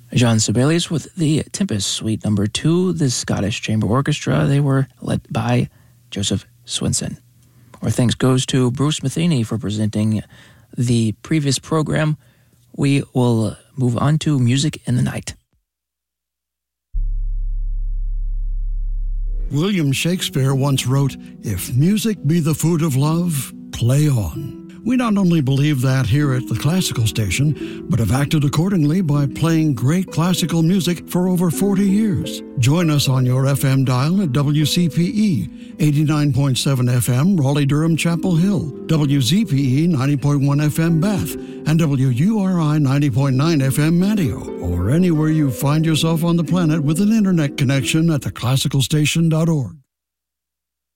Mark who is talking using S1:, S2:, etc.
S1: Jean Sibelius with the Tempest Suite No. 2, the Scottish Chamber Orchestra. They were led by Joseph Swinson. Our thanks goes to Bruce Matheny for presenting the previous program. We will move on to Music in the Night.
S2: William Shakespeare once wrote, "If music be the food of love, play on." We not only believe that here at the Classical Station, but have acted accordingly by playing great classical music for over 40 years. Join us on your FM dial at WCPE 89.7 FM Raleigh-Durham Chapel Hill, WZPE 90.1 FM Bath, and WURI 90.9 FM Manteo, or anywhere you find yourself on the planet with an internet connection at theclassicalstation.org.